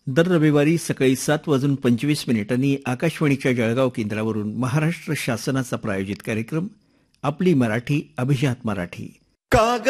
दर रविवारी सकाळी 7:25 आकाशवाणीच्या जळगाव केंद्रावरून महाराष्ट्र शासनाचा प्रायोजित कार्यक्रम आपली मराठी अभिजात मराठी